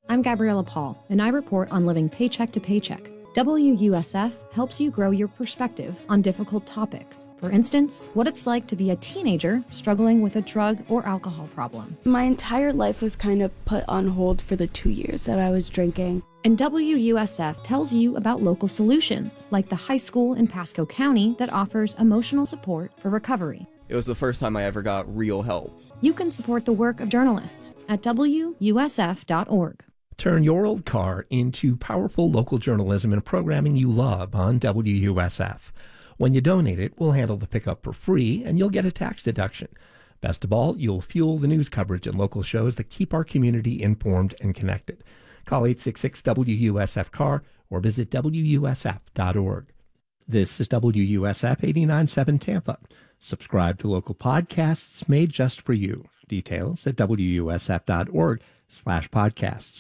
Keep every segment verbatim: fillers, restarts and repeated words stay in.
I'm Gabriella Paul, and I report on living paycheck to paycheck. W U S F helps you grow your perspective on difficult topics. For instance, what it's like to be a teenager struggling with a drug or alcohol problem. My entire life was kind of put on hold for the two years that I was drinking. And W U S F tells you about local solutions, like the high school in Pasco County that offers emotional support for recovery. It was the first time I ever got real help. You can support the work of journalists at W U S F dot org. Turn your old car into powerful local journalism and programming you love on W U S F. When you donate it, we'll handle the pickup for free, and you'll get a tax deduction. Best of all, you'll fuel the news coverage and local shows that keep our community informed and connected. Call eight six six W U S F C A R or visit W U S F dot org. This is W U S F eighty-nine point seven Tampa. Subscribe to local podcasts made just for you. Details at W U S F dot org slash podcasts.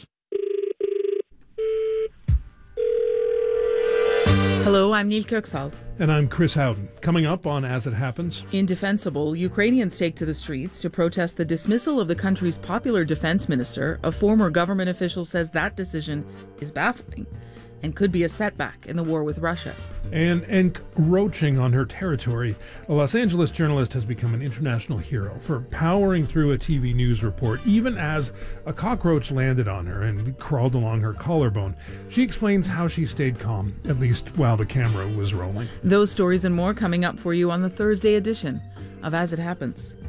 Hello, I'm Neil Kirksall. And I'm Chris Howden. Coming up on As It Happens. Indefensible, Ukrainians take to the streets to protest the dismissal of the country's popular defense minister. A former government official says that decision is baffling and could be a setback in the war with Russia. And encroaching on her territory, a Los Angeles journalist has become an international hero for powering through a T V news report, even as a cockroach landed on her and crawled along her collarbone. She explains how she stayed calm, at least while the camera was rolling. Those stories and more coming up for you on the Thursday edition of As It Happens.